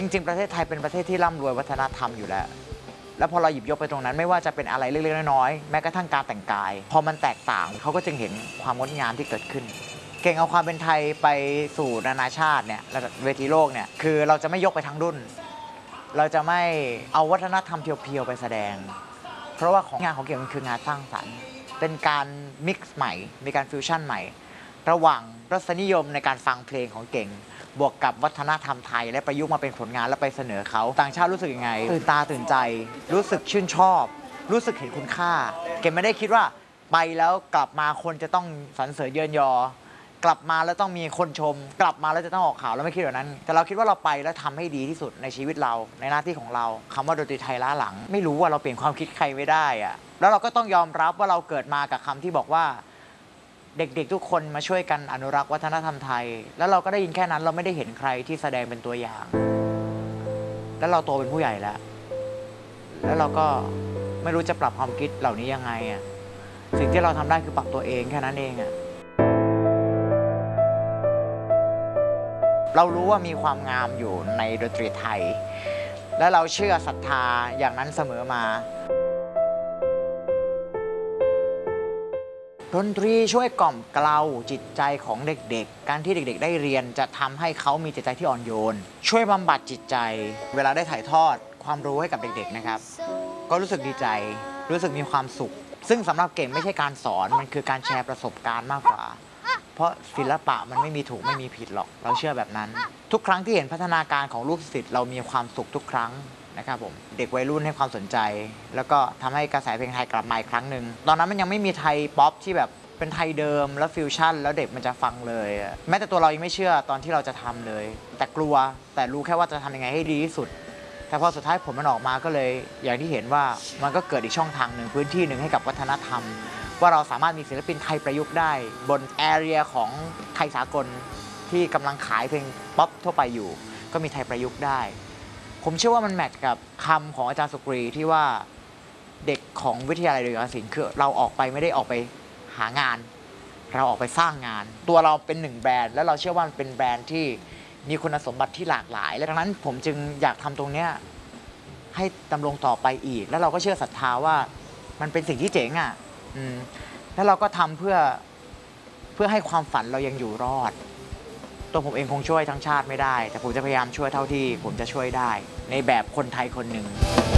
ริงๆประเทศไทยเป็นประเทศที่ร่ำรวยวัฒนธรรมอยู่แล้วพอเราหยิบยกไปตรงนั้นไม่ว่าจะเป็นอะไรเล็กๆน้อยๆแม้กระทั่งการแต่งกายพอมันแตกต่างเขาก็จึงเห็นความงดงามที่เกิดขึ้นเก่งเอาความเป็นไทยไปสู่นานาชาติเนี่ยเวทีโลกเนี่ยคือเราจะไม่ยกไปทั้งรุ่นเราจะไม่เอาวัฒนธรรมเพียวๆไปแสดงเพราะว่าของงานของเก่งมันคืองานสร้างสรรค์เป็นการมิกซ์ใหม่มีการฟิวชั่นใหม่ระหว่างรสนิยมในการฟังเพลงของเก่งบวกกับวัฒนธรรมไทยและประยุกต์มาเป็นผลงานแล้วไปเสนอเขาต่างชาติรู้สึกยังไงตื่นตาตื่นใจรู้สึกชื่นชอบรู้สึกเห็นคุณค่าเก่งไม่ได้คิดว่าไปแล้วกลับมาคนจะต้องสรรเสริญเยินยอกลับมาแล้วต้องมีคนชมกลับมาแล้วจะต้องออกข่าวแล้วไม่คิดแบบนั้นแต่เราคิดว่าเราไปแล้วทำให้ดีที่สุดในชีวิตเราในหน้าที่ของเราคำว่าดนตรีไทยล้าหลังไม่รู้ว่าเราเปลี่ยนความคิดใครไม่ได้อะแล้วเราก็ต้องยอมรับว่าเราเกิดมากับคำที่บอกว่าเด็กๆทุกคนมาช่วยกันอนุรักษ์วัฒนธรรมไทยแล้วเราก็ได้ยินแค่นั้นเราไม่ได้เห็นใครที่แสดงเป็นตัวอย่างแล้วเราโตเป็นผู้ใหญ่แล้วเราก็ไม่รู้จะปรับความคิดเหล่านี้ยังไงอ่ะสิ่งที่เราทำได้คือปรับตัวเองแค่นั้นเองอ่ะเรารู้ว่ามีความงามอยู่ในดนตรีไทยและเราเชื่อศรัทธาอย่างนั้นเสมอมาดนตรีช่วยกล่อมเกลาจิตใจของเด็กๆการที่เด็กๆได้เรียนจะทำให้เขามีจิตใจที่อ่อนโยนช่วยบำบัดจิตใจเวลาได้ถ่ายทอดความรู้ให้กับเด็กๆนะครับก็รู้สึกดีใจรู้สึกมีความสุขซึ่งสำหรับเก่งไม่ใช่การสอนมันคือการแชร์ประสบการณ์มากกว่าเพราะศิลปะมันไม่มีถูกไม่มีผิดหรอกเราเชื่อแบบนั้นทุกครั้งที่เห็นพัฒนาการของลูกศิษย์เรามีความสุขทุกครั้งนะครับผมเด็กวัยรุ่นให้ความสนใจแล้วก็ทำให้กระแสเพลงไทยกลับมาอีกครั้งหนึ่งตอนนั้นมันยังไม่มีไทยป๊อปที่แบบเป็นไทยเดิมแล้วฟิวชั่นแล้วเด็กมันจะฟังเลยแม้แต่ตัวเรายังไม่เชื่อตอนที่เราจะทำเลยแต่กลัวแต่รู้แค่ว่าจะทำยังไงให้ดีที่สุดแต่พอสุดท้ายผลมันออกมาก็เลยอย่างที่เห็นว่ามันก็เกิดอีกช่องทางหนึ่งพื้นที่หนึ่งให้กับวัฒนธรรมว่าเราสามารถมีศิลปินไทยประยุกต์ได้บนแอเรียของไทยสากลที่กำลังขายเพลงป๊อปทั่วไปอยู่ก็มีไทยประยุกต์ได้ผมเชื่อว่ามันแมทกับคำของอาจารย์สุกรีที่ว่าเด็กของวิทยาลัยดนตรีศิลป์คือเราออกไปไม่ได้ออกไปหางานเราออกไปสร้างงานตัวเราเป็นหนึ่งแบรนด์แล้วเราเชื่อว่ามันเป็นแบรนด์ที่มีคุณสมบัติที่หลากหลายและดังนั้นผมจึงอยากทำตรงนี้ให้ดำรงต่อไปอีกแล้วเราก็เชื่อศรัทธาว่ามันเป็นสิ่งที่เจ๋งอ่ะแล้วเราก็ทำเพื่อให้ความฝันเรายังอยู่รอดตัวผมเองคงช่วยทั้งชาติไม่ได้แต่ผมจะพยายามช่วยเท่าที่ผมจะช่วยได้ในแบบคนไทยคนหนึ่ง